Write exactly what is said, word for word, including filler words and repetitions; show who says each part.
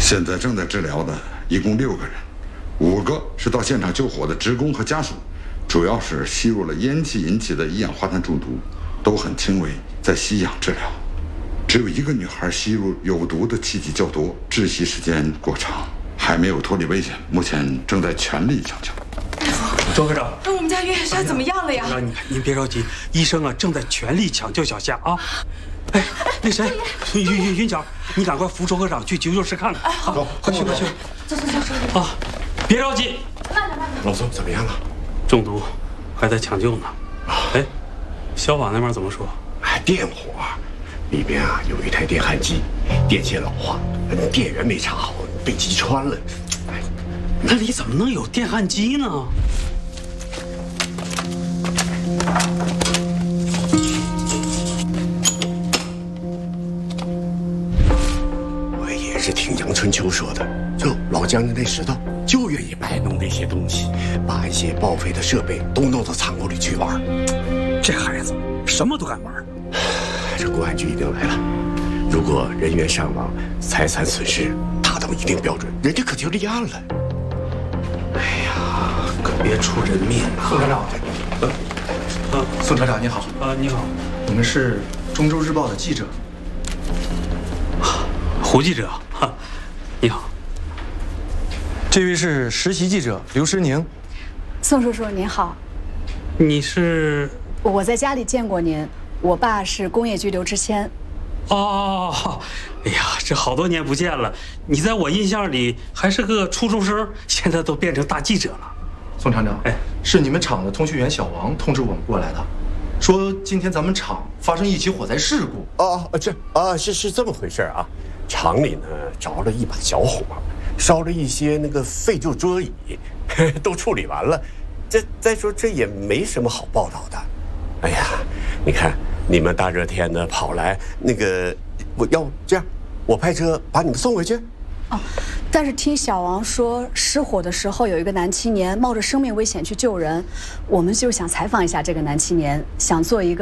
Speaker 1: 现在正在治疗的一共六个人，五个是到现场救火的职工和家属，主要是吸入了烟气引起的一氧化碳中毒，都很轻微，在吸氧治疗。只有一个女孩吸入有毒的气体较多，窒息时间过长，还没有脱离危险，目前正在全力抢救。
Speaker 2: 周科长，
Speaker 3: 那我们家岳先生怎么样了呀？
Speaker 2: 啊，你您别着急，医生啊正在全力抢救小夏啊。哎，那谁，云云云巧，你赶快扶周科长去急救室看看。哎，好，快去快去。
Speaker 3: 走走走走。
Speaker 2: 啊，别着急。
Speaker 3: 慢点慢点。
Speaker 4: 老宋怎么样了？
Speaker 2: 中毒，还在抢救呢。哎，消防那边怎么说？
Speaker 4: 哎，电火，里边啊有一台电焊机，电线老化，电源没插好，被击穿了。哎，
Speaker 2: 那里怎么能有电焊机呢？
Speaker 4: 我也是听杨春秋说的，就老将军那石头就愿意摆弄那些东西，把一些报废的设备都弄到仓库里去玩。
Speaker 2: 这孩子什么都敢玩。
Speaker 4: 这公安局一定来了，如果人员伤亡、财产损失达到一定标准，人家可就立案了。
Speaker 2: 哎呀，可别出人命啊！
Speaker 5: 宋厂长，
Speaker 2: 呃，呃，
Speaker 5: 宋厂长你好。
Speaker 2: 啊，你好，
Speaker 5: 我们是中州日报的记者。
Speaker 2: 胡记者，哈，你好。
Speaker 5: 这位是实习记者刘诗宁。
Speaker 6: 宋叔叔您好。
Speaker 2: 你是？
Speaker 6: 我在家里见过您，我爸是工业局刘知谦。
Speaker 2: 哦，哎呀，这好多年不见了，你在我印象里还是个初中生，现在都变成大记者了。
Speaker 5: 宋厂长，
Speaker 2: 哎，
Speaker 5: 是你们厂的通讯员小王通知我们过来的，说今天咱们厂发生一起火灾事故。
Speaker 4: 哦，这啊是是这么回事啊，厂里呢着了一把小火，烧了一些那个废旧桌椅，都处理完了。这再说这也没什么好报道的。哎呀，你看你们大热天的跑来，那个我要这样，我派车把你们送回去。
Speaker 6: 哦，但是听小王说失火的时候有一个男青年冒着生命危险去救人，我们就想采访一下这个男青年，想做一个